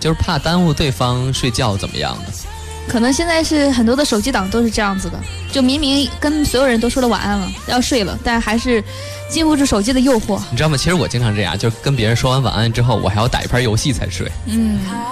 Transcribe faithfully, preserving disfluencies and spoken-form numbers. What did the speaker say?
就是怕耽误对方睡觉怎么样的？ 可能现在是很多的手机党都是这样子的，就明明跟所有人都说了晚安了，要睡了，但还是禁不住手机的诱惑。 你知道吗？其实我经常这样，就跟别人说完晚安之后，我还要打一盘游戏才睡。 嗯。